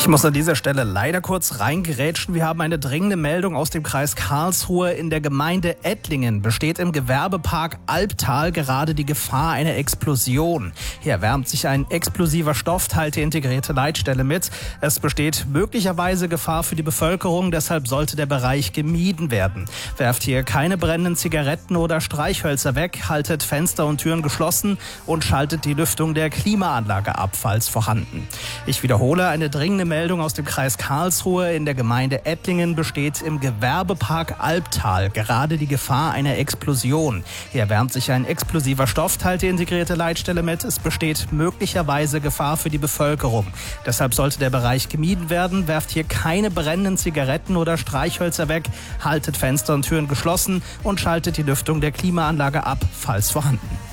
muss an dieser Stelle leider kurz reingerätschen. Wir haben eine dringende Meldung aus dem Kreis Karlsruhe. In der Gemeinde Ettlingen besteht im Gewerbepark Albtal gerade die Gefahr einer Explosion. Hier erwärmt sich ein explosiver Stoff, teilt die integrierte Leitstelle mit. Es besteht möglicherweise Gefahr für die Bevölkerung, deshalb sollte der Bereich gemieden werden. Werft hier keine brennenden Zigaretten oder Streichhölzer weg, haltet Fenster und Türen geschlossen und schaltet die Lüftung der Klimaanlage ab, falls vorhanden. Ich wiederhole, eine dringende Meldung aus dem Kreis Karlsruhe. In der Gemeinde Ettlingen besteht im Gewerbepark Albtal gerade die Gefahr einer Explosion. Hier erwärmt sich ein explosiver Stoff, teilt die integrierte Leitstelle mit. Es besteht möglicherweise Gefahr für die Bevölkerung. Deshalb sollte der Bereich gemieden werden. Werft hier keine brennenden Zigaretten oder Streichhölzer weg, haltet Fenster und Türen geschlossen und schaltet die Lüftung der Klimaanlage ab, falls vorhanden.